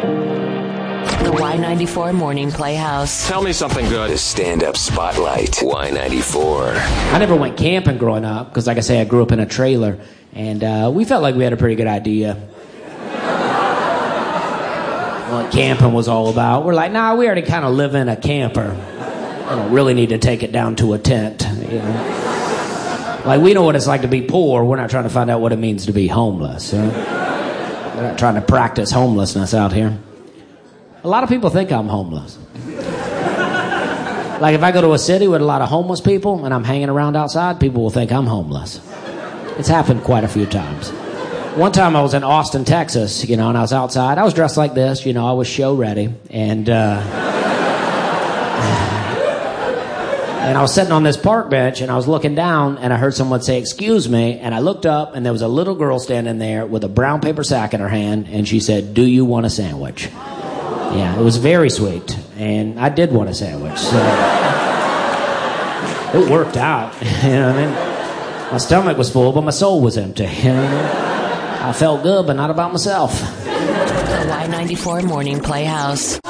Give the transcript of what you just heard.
The Y94 Morning Playhouse. Tell me something good. The stand-up spotlight. Y94. I never went camping growing up because, like I say, I grew up in a trailer, and we felt like we had a pretty good idea what camping was all about. We're like, nah, we already kind of live in a camper. I don't really need to take it down to a tent, you know. Like, we know what it's like to be poor. We're not trying to find out what it means to be homeless. We're not trying to practice homelessness out here. A lot of people think I'm homeless. Like, if I go to a city with a lot of homeless people and I'm hanging around outside, people will think I'm homeless. It's happened quite a few times. One time I was in Austin, Texas, you know, and I was outside. I was dressed like this, you know, I was show ready. And I was sitting on this park bench, and I was looking down, and I heard someone say, "Excuse me," and I looked up, and there was a little girl standing there with a brown paper sack in her hand, and she said, "Do you want a sandwich?" Yeah, it was very sweet, and I did want a sandwich, so it worked out, you know what I mean? My stomach was full, but my soul was empty, you know what I mean? I felt good, but not about myself. The Y94 Morning Playhouse.